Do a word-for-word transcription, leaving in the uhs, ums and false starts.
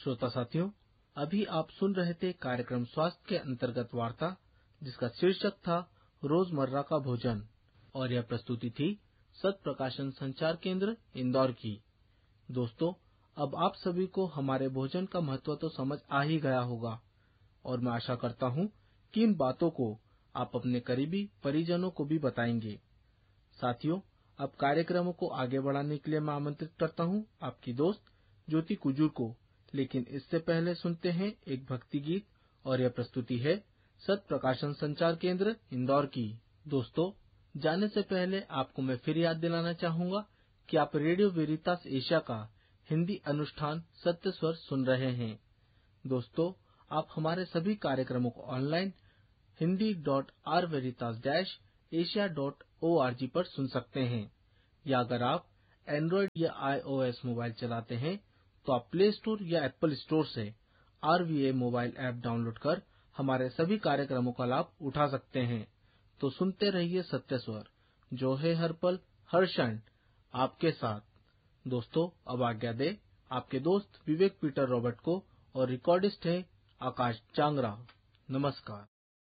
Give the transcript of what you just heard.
श्रोता साथियों, अभी आप सुन रहे थे कार्यक्रम स्वास्थ्य के अंतर्गत वार्ता, जिसका शीर्षक था रोजमर्रा का भोजन, और यह प्रस्तुति थी सत प्रकाशन संचार केंद्र इंदौर की। दोस्तों, अब आप सभी को हमारे भोजन का महत्व तो समझ आ ही गया होगा, और मैं आशा करता हूँ कि इन बातों को आप अपने करीबी परिजनों को भी बताएंगे। साथियों, अब कार्यक्रमों को आगे बढ़ाने के लिए मैं आमंत्रित करता हूँ आपकी दोस्त ज्योति कुजूर को। लेकिन इससे पहले सुनते हैं एक भक्ति गीत, और यह प्रस्तुति है सत प्रकाशन संचार केंद्र इंदौर की। दोस्तों, जाने से पहले आपको मैं फिर याद दिलाना चाहूंगा कि आप रेडियो वेरितास एशिया का हिंदी अनुष्ठान सत्य स्वर सुन रहे हैं। दोस्तों, आप हमारे सभी कार्यक्रमों को online Hindi dot are वेरितास dash Asia dot O R G पर सुन सकते हैं, या अगर आप एंड्रॉयड या आई ओ एस मोबाइल चलाते हैं तो आप प्ले स्टोर या एप्पल स्टोर से are V A mobile app download कर हमारे सभी कार्यक्रमों का लाभ उठा सकते हैं। तो सुनते रहिए सत्य स्वर, जो है हर पल हर क्षण आपके साथ। दोस्तों, अब आज्ञा दे आपके दोस्त विवेक पीटर रॉबर्ट को, और रिकॉर्डिस्ट है आकाश चांगरा। नमस्कार।